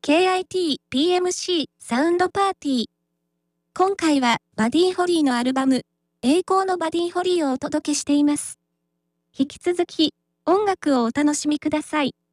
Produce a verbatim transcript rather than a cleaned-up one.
ケーアイティーピーエムシー サウンドパーティー。今回はバディホリーのアルバム、栄光のバディホリーをお届けしています。引き続き音楽をお楽しみください。